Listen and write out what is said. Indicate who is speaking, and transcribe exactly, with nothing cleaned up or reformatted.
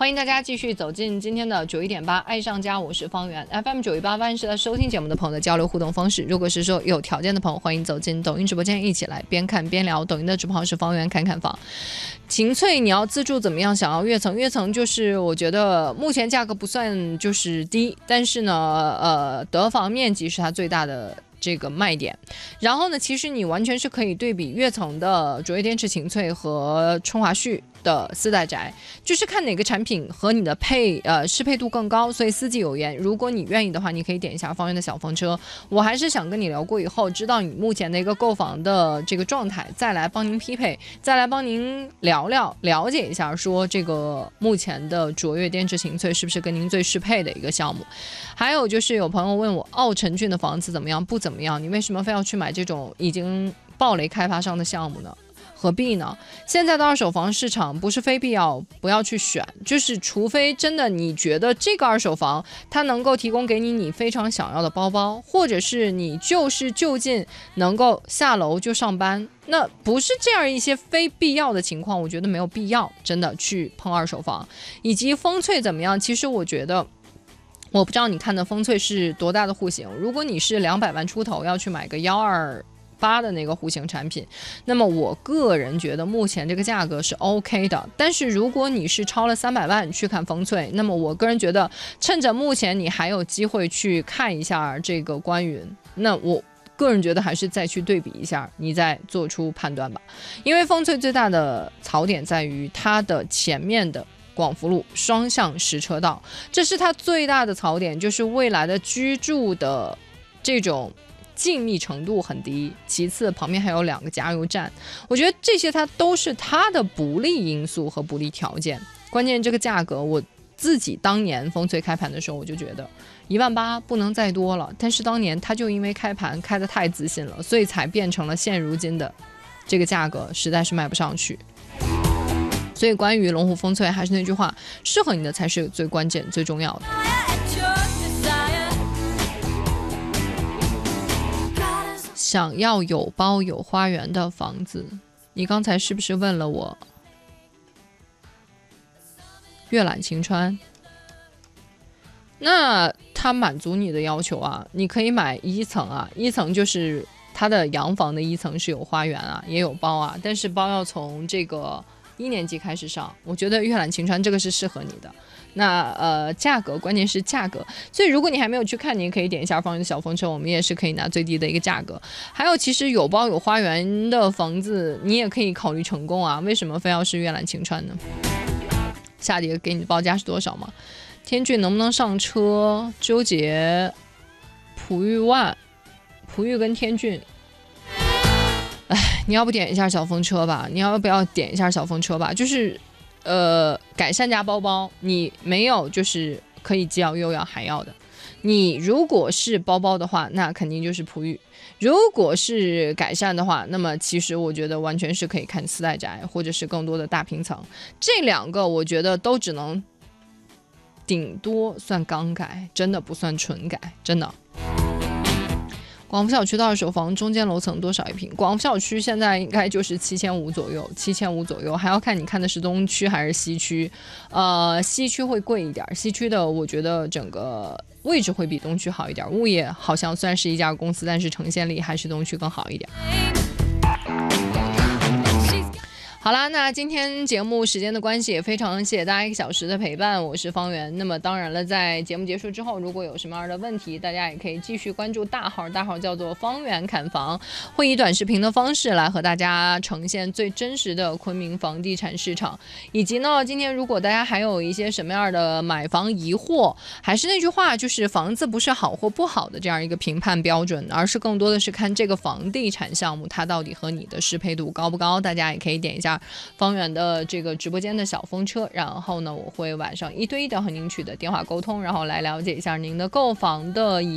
Speaker 1: 欢迎大家继续走进今天的九一点八爱上家，我是方圆。F M 九一八万是在收听节目的朋友的交流互动方式。如果是说有条件的朋友，欢迎走进抖音直播间，一起来边看边聊。抖音的直播号是方圆看看房。晴翠，你要自住怎么样？想要跃层，跃层就是我觉得目前价格不算就是低，但是呢，呃，得房面积是它最大的这个卖点。然后呢，其实你完全是可以对比跃层的卓越滇池晴翠和春华旭的四代宅，就是看哪个产品和你的配呃适配度更高，所以四季有言。如果你愿意的话，你可以点一下方圆的小风车。我还是想跟你聊过以后，知道你目前的一个购房的这个状态，再来帮您匹配，再来帮您聊聊了解一下，说这个目前的卓越滇池晴翠是不是跟您最适配的一个项目。还有就是有朋友问我奥城郡的房子怎么样，不怎么样，你为什么非要去买这种已经暴雷开发商的项目呢？何必呢？现在的二手房市场不是非必要不要去选，就是除非真的你觉得这个二手房它能够提供给你你非常想要的包包，或者是你就是就近能够下楼就上班，那不是这样一些非必要的情况，我觉得没有必要真的去碰二手房。以及风翠怎么样，其实我觉得我不知道你看的风翠是多大的户型，如果你是两百万出头要去买个幺二八的那个户型产品，那么我个人觉得目前这个价格是 OK 的。但是如果你是超了三百万去看风翠，那么我个人觉得趁着目前你还有机会去看一下这个观云，那我个人觉得还是再去对比一下，你再做出判断吧。因为风翠最大的槽点在于它的前面的广福路双向实车道，这是它最大的槽点，就是未来的居住的这种静谧程度很低，其次旁边还有两个加油站，我觉得这些它都是它的不利因素和不利条件。关键这个价格，我自己当年风翠开盘的时候我就觉得一万八不能再多了，但是当年它就因为开盘开得太自信了，所以才变成了现如今的这个价格，实在是卖不上去。所以关于龙湖风翠，还是那句话，适合你的才是最关键最重要的。想要有包有花园的房子，你刚才是不是问了我阅览晴川？那它满足你的要求啊，你可以买一层啊，一层就是它的洋房的一层是有花园啊，也有包啊，但是包要从这个一年级开始上，我觉得阅览晴川这个是适合你的。那呃，价格关键是价格，所以如果你还没有去看，你可以点一下方圆的小风车，我们也是可以拿最低的一个价格。还有，其实有包有花园的房子，你也可以考虑成功啊。为什么非要是阅览晴川呢？下跌给你的报价是多少吗？天骏能不能上车？纠结普玉万、普玉跟天骏。哎，你要不点一下小风车吧？你要不要点一下小风车吧？就是。呃，改善加包包，你没有就是可以既要又要还要的。你如果是包包的话，那肯定就是璞玉；如果是改善的话，那么其实我觉得完全是可以看四代宅，或者是更多的大平层。这两个我觉得都只能顶多算刚改，真的不算纯改，真的。广福小区的二手房中间楼层多少一平？广福小区现在应该就是七千五左右，七千五左右，还要看你看的是东区还是西区。呃，西区会贵一点，西区的我觉得整个位置会比东区好一点。物业好像虽然是一家公司，但是呈现力还是东区更好一点。好啦，那今天节目时间的关系，也非常谢谢大家一个小时的陪伴，我是方圆。那么当然了，在节目结束之后，如果有什么样的问题，大家也可以继续关注大号，大号叫做方圆看房，会以短视频的方式来和大家呈现最真实的昆明房地产市场。以及呢，今天如果大家还有一些什么样的买房疑惑，还是那句话，就是房子不是好或不好的这样一个评判标准，而是更多的是看这个房地产项目它到底和你的适配度高不高。大家也可以点一下方圆的这个直播间的小风车，然后呢，我会晚上一对一的和您取得电话沟通，然后来了解一下您的购房的疑